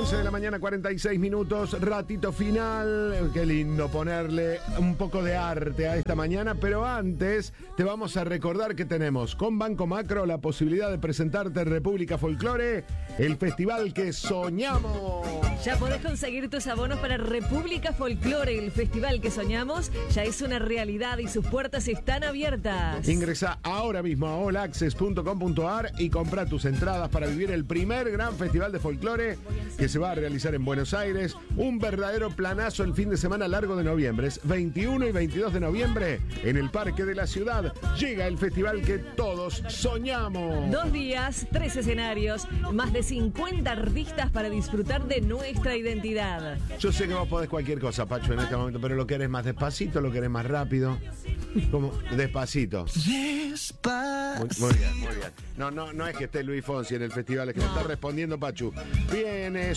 11 de la mañana, 46 minutos, ratito final. Qué lindo ponerle un poco de arte a esta mañana, pero antes te vamos a recordar que tenemos con Banco Macro la posibilidad de presentarte en República Folklore, el festival que soñamos. Ya podés conseguir tus abonos para República Folklore, el festival que soñamos ya es una realidad y sus puertas están abiertas. Ingresa ahora mismo a allaccess.com.ar y compra tus entradas para vivir el primer gran festival de folclore que se va a realizar en Buenos Aires. Un verdadero planazo el fin de semana largo de noviembre. Es 21 y 22 de noviembre en el Parque de la Ciudad. Llega el festival que todos soñamos. 2 días, 3 escenarios, más de 50 artistas para disfrutar de nuestra identidad. Yo sé que vos podés cualquier cosa, Pacho, en este momento, pero lo querés más despacito, lo querés más rápido. Como despacito. Muy bien, muy bien. No es que esté Luis Fonsi en el festival, es que me está respondiendo Pachu. Viene